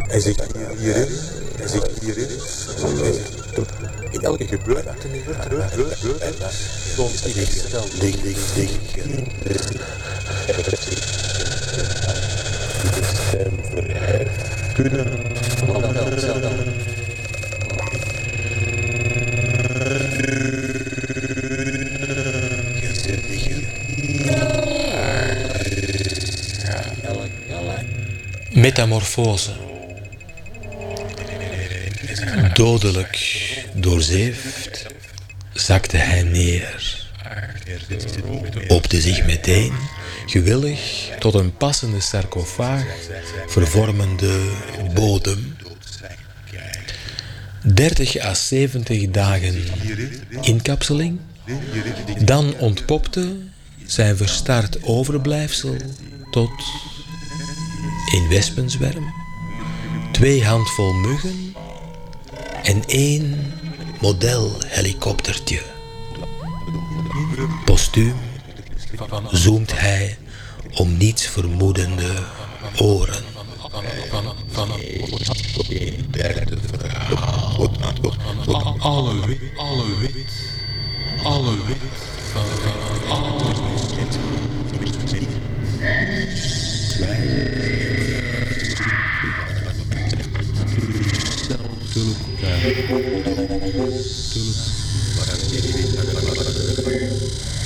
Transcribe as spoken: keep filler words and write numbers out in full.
Hij zegt hierin, hij zegt hierin, hij zegt in elke gebeurtenis en dat soms in hetzelfde ding, ding, ding. De stem verheft kunnen van hetzelfde. Metamorfose. Dodelijk doorzeefd zakte hij neer. Opte zich meteen, gewillig, tot een passende sarcofaag vervormende bodem. dertig à zeventig dagen inkapseling, dan ontpopte zijn verstard overblijfsel tot een wespenzwerm, twee handvol muggen en één modelhelikoptertje. Postuum zoomt hij om niets vermoedende oren. Derde verhaal. Alle wit, alle wit, alle wit, alle wit. Tulp. Tulp.